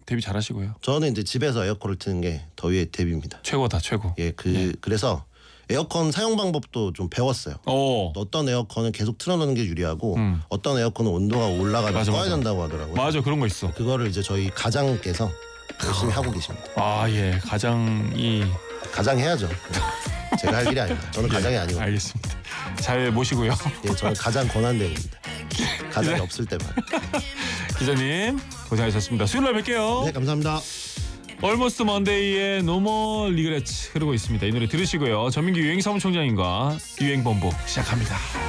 데뷔 잘하시고요. 저는 이제 집에서 에어컨을 트는 게 더위의 데뷔입니다. 최고다 최고. 예, 그래서 에어컨 사용 방법도 좀 배웠어요. 어떤 에어컨은 계속 틀어놓는 게 유리하고 어떤 에어컨은 온도가 올라가면 맞아, 꺼야 맞아. 된다고 하더라고요. 맞아 그런 거 있어. 그거를 이제 저희 가장께서 열심히 하고 계십니다. 아 예, 가장이 가장 해야죠. 제가 할 일이 아닙니다. 저는 가장이 아니고. 알겠습니다. 잘 모시고요. 예, 저는 가장 권한대행입니다. 가장이 없을 때만. 기자님 고생하셨습니다. 수요일 날 뵐게요. 네, 감사합니다. Almost Monday의 No More Regrets 흐르고 있습니다. 이 노래 들으시고요. 전민기 유행사무총장님과 유행본부 시작합니다.